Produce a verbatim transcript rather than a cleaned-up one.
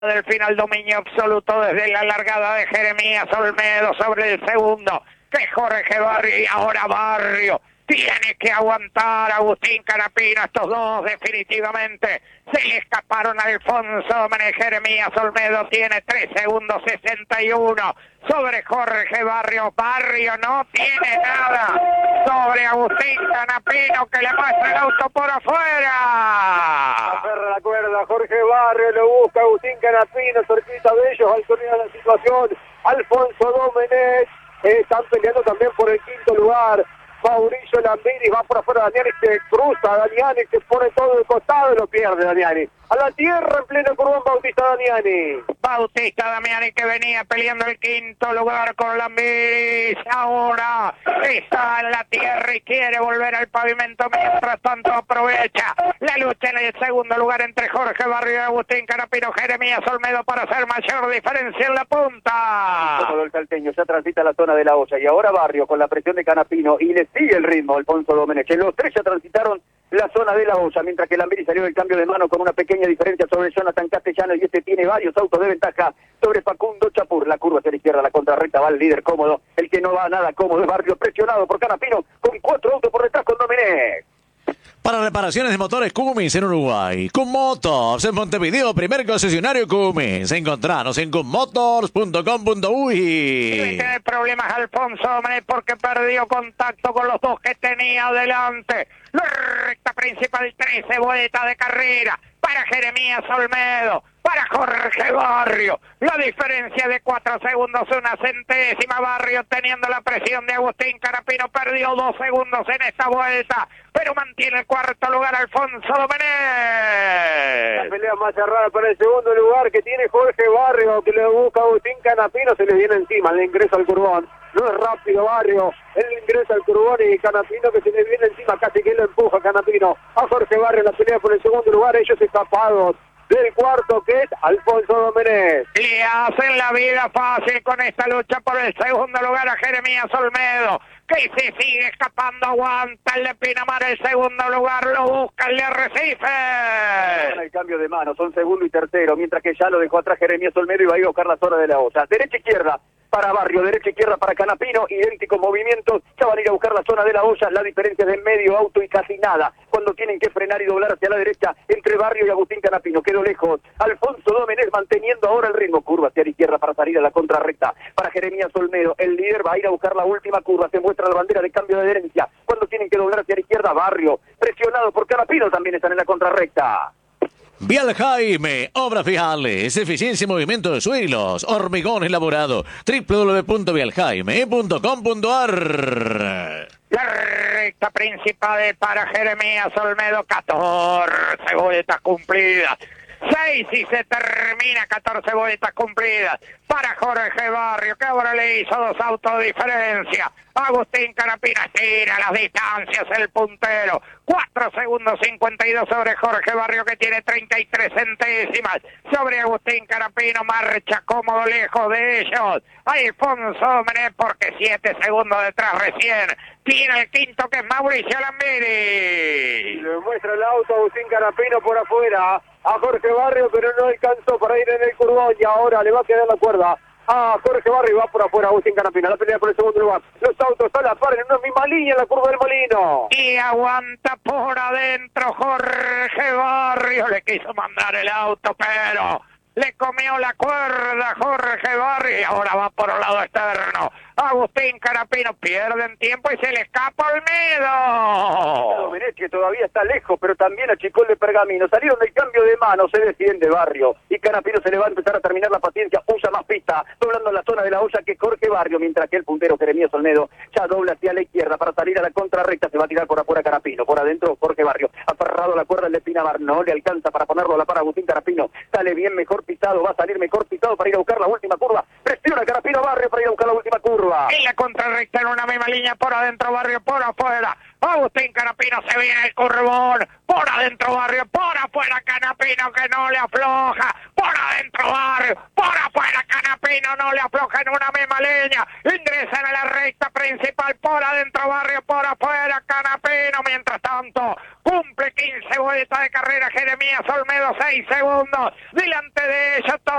del final, dominio absoluto desde la largada de Jeremías Olmedo sobre el segundo, que Jorge Barrio, y ahora Barrio tiene que aguantar. Agustín Canapino, estos dos definitivamente se le escaparon a Alfonso Domenech. Jeremías Olmedo tiene tres segundos sesenta y uno sobre Jorge Barrio. Barrio no tiene nada sobre Agustín Canapino, que le muestra el auto por afuera. Aferra la cuerda Jorge Barrio, lo busca Agustín Canapino, cerquita de ellos, al sonido de la situación. Alfonso Domenech, eh, están peleando también por el quinto lugar. Mauricio Lambiris va por afuera, Daniani se cruza, Daniani se pone todo de costado y lo pierde Daniani. A la tierra en pleno curvón Bautista Damiani. Bautista Damiani, que venía peleando el quinto lugar con Lambiris, ahora está en la tierra y quiere volver al pavimento. Mientras tanto aprovecha la lucha en el segundo lugar entre Jorge Barrio y Agustín Canapino. Jeremías Olmedo para hacer mayor diferencia en la punta. Todo el salteño ya transita la zona de la olla y ahora Barrio con la presión de Canapino y le sigue el ritmo Alfonso Domenech. Los tres ya transitaron la zona de la olla, mientras que Lambiris salió del cambio de mano con una pequeña diferencia sobre Jonathan Castellano, y este tiene varios autos de ventaja sobre Facundo Chapur. La curva hacia la izquierda, la contrarrecta, va el líder cómodo. El que no va nada cómodo es Barrio, presionado por Canapino, con cuatro autos por detrás con Domenech. Para reparaciones de motores Cummins en Uruguay, Cum Motors en Montevideo, primer concesionario Cummins. Encontranos en cummotors punto com punto uy. Debe tener problemas Alfonso Domenech porque perdió contacto con los dos que tenía adelante. La recta principal, trece vueltas de carrera para Jeremías Olmedo, para Jorge Barrio. La diferencia de cuatro segundos, una centésima. Barrio teniendo la presión de Agustín Canapino, perdió dos segundos en esta vuelta, pero mantiene el cuarto lugar Alfonso Domenech. La pelea más cerrada para el segundo lugar que tiene Jorge Barrio, que le busca Agustín Canapino, se le viene encima, le ingresa al curbón. No es rápido Barrio, él ingresa al curbón y Canapino que se le viene encima, casi que lo empuja Canapino a Jorge Barrio en la pelea por el segundo lugar. Ellos escapados del cuarto, que es Alfonso Domenech. Le hacen la vida fácil con esta lucha por el segundo lugar a Jeremías Olmedo, que se sigue escapando. Aguanta el de Pinamar el segundo lugar, lo busca el de Arrecife. El cambio de mano, son segundo y tercero, mientras que ya lo dejó atrás Jeremías Olmedo y va a ir a buscar la zona de la olla. Derecha izquierda para Barrio, derecha izquierda para Canapino, idénticos movimientos, ya van a ir a buscar la zona de la olla. La diferencia es de medio auto y casi nada cuando tienen que frenar y doblar hacia la derecha entre Barrio y Agustín Canapino. Quedó lejos Alfonso Domenech, manteniendo ahora el ritmo. Curva hacia la izquierda para salir a la contrarrecta para Jeremías Olmedo. El líder va a ir a buscar la última curva, se muestra la bandera de cambio de adherencia cuando tienen que doblar hacia la izquierda. Barrio, presionado por Canapino, también están en la contrarrecta. Vial Jaime, obras viales, eficiencia y movimiento de suelos, hormigón elaborado, doble u doble u doble u punto vial jaime punto com punto a r. La recta principal para Jeremías Olmedo, catorce vueltas cumplidas. seis y se termina, catorce vueltas cumplidas para Jorge Barrio, que ahora le hizo dos autos de diferencia. Agustín Canapino estira las distancias, el puntero. cuatro segundos cincuenta y dos sobre Jorge Barrio, que tiene treinta y tres centésimas sobre Agustín Canapino. Marcha cómodo lejos de ellos Alfonso Domenech, porque siete segundos detrás recién tiene el quinto, que es Mauricio Lambiris. Le muestra el auto Agustín Canapino por afuera a Jorge Barrio, pero no alcanzó para ir en el curbón y ahora le va a quedar la cuerda a Jorge Barrio y va por afuera Agustín Canapino. La pelea por el segundo lugar. Los autos a la par en una misma línea en la curva del Molino. Y aguanta por adentro Jorge Barrio. Le quiso mandar el auto, pero le comió la cuerda Jorge Barrio y ahora va por un lado externo. Agustín Canapino pierde en tiempo y se le escapa Olmedo. Domenech, que todavía está lejos, pero también achicó el de Pergamino. Salieron del cambio de mano, se defiende Barrio. Y Canapino se le va a empezar a terminar la paciencia. Usa más pista, doblando la zona de la olla que Jorge Barrio, mientras que el puntero Jeremías Olmedo ya dobla hacia la izquierda para salir a la contrarrecta. Se va a tirar por afuera Canapino. Por adentro Jorge Barrio. Aferrado a la cuerda el de Pinamar. No le alcanza para ponerlo a la par Agustín Canapino. Sale bien mejor pisado, va a salir mejor pisado para ir a buscar la última curva. Presiona Canapino Barrio para ir a buscar la última curva. En la contrarrecta en una misma línea, por adentro Barrio, por afuera. Agustín Canapino se viene el curvón. Por adentro Barrio, por afuera Canapino, que no le afloja. Por adentro Barrio, por afuera Canapino, no le afloja en una misma línea. Ingresan a la recta principal, por adentro Barrio, por afuera Canapino. Mientras tanto, cumple cumple quince vueltas de carrera. Jeremías Olmedo, seis segundos. Delante de ellos